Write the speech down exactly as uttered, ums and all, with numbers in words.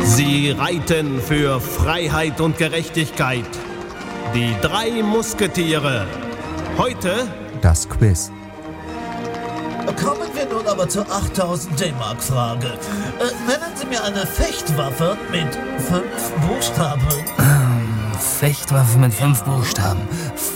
Sie reiten für Freiheit und Gerechtigkeit. Die drei Musketiere. Heute das Quiz. Kommen wir nun aber zur achttausend D-Mark-Frage. Äh, nennen Sie mir eine Fechtwaffe mit fünf Buchstaben. Fechtwaffe mit fünf Buchstaben.